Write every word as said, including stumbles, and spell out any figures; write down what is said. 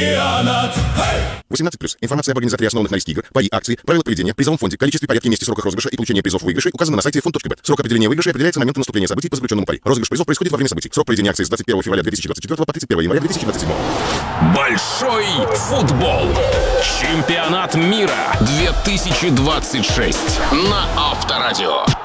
Чемпионат. восемнадцать плюс. Информация об организаторе основанных на риске игр, пари, акции, правила поведения, призовом фонде, количестве, порядке, месте, сроках розыгрыша и получения призов выигрышей указано на сайте фонд точка бет. Срок определения выигрыша определяется моментом наступления событий по заключенному пари. Розыгрыш призов происходит во время событий. Срок проведения акции с двадцать первого февраля две тысячи двадцать четвёртого по тридцать первое января две тысячи двадцать седьмого. Большой футбол. Чемпионат мира две тысячи двадцать шесть на Авторадио.